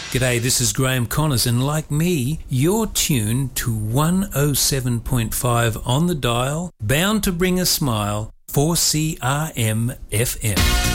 G'day, this is Graham Connors, and like me, you're tuned to 107.5 on the dial, bound to bring a smile, 4CRM FM.